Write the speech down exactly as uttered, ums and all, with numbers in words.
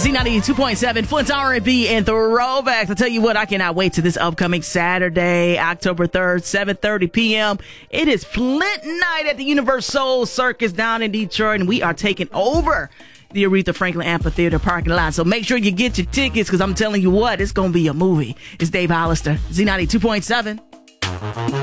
Z ninety-two point seven, Flint's R and B and Throwbacks. I tell you what, I cannot wait to this upcoming Saturday, October third, seven thirty p.m. It is Flint Night at the Universal Circus down in Detroit, and we are taking over the Aretha Franklin Amphitheater parking lot. So make sure you get your tickets, because I'm telling you what, it's going to be a movie. It's Dave Hollister, Z ninety-two point seven.